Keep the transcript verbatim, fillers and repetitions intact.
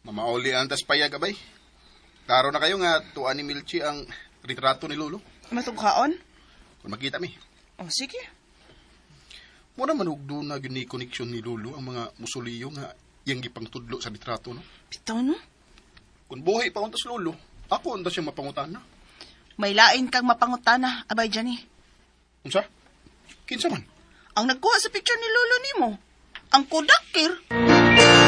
Mamauli ang tas payag, abay. Karo na kayo nga, tuan ni Milchi ang retrato ni Lolo. Matugkaon? Kung makita mi. Oh, sige. Muna manugdo na gini koneksyon ni Lolo ang mga musuliyo nga yung gipang tudlo sa retrato, no? Bitaw, no? Kung buhay pa untas Lolo, ako untas siya mapangutana. May lain kang mapangutana, abay dyan eh. Unsa? Kinsa man? Ang nagkuha sa picture ni Lolo nimo, ang kodakir.